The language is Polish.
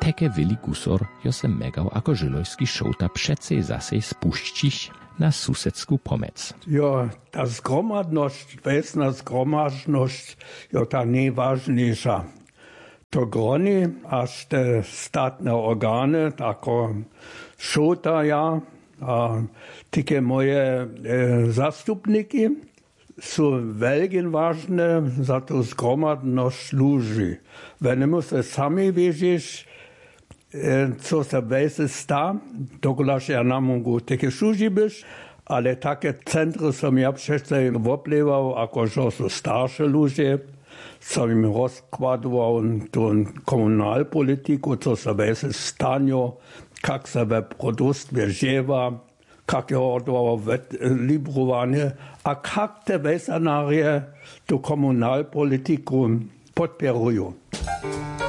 heke veli kusor jo se megał ako žilojski šouta přece zase spuščiš na susedsku pomec. Jo, ta zgromadność, wesna zgromadność, jo ta najważniejsza. To groni, aż te statne organy, tako šouta ja, a takie moje zastupniki, są velgen ważne za to zgromadność służy. Wenn se sami wiedzieć, co se wese sta, dokulaż ja na mogu takie służy być, ale takie centry som ja przecież woplewał, jako że są starsze ludzie, som im rozkładował tą komunalpolitiku, co se wese stanio, jak se we produkt wierziewa, jak je odwołał librowanie, a jak te wesenarie tu komunalpolitiku podpierują.